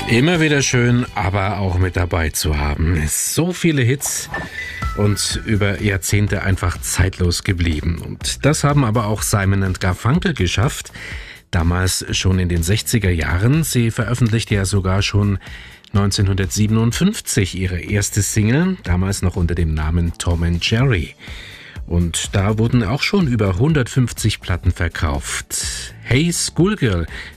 Immer wieder schön, aber auch mit dabei zu haben. So viele Hits und über Jahrzehnte einfach zeitlos geblieben. Und das haben aber auch Simon & Garfunkel geschafft. Damals schon in den 60er Jahren. Sie veröffentlichte ja sogar schon 1957 ihre erste Single, damals noch unter dem Namen Tom and Jerry. Und da wurden auch schon über 150 Platten verkauft. Hey Schoolgirl